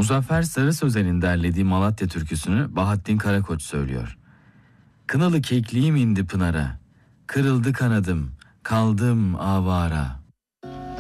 Muzaffer Sarı Sözen'in derlediği Malatya türküsünü Bahattin Karakoç söylüyor. Kınalı kekliğim indi pınara, kırıldı kanadım, kaldım avara.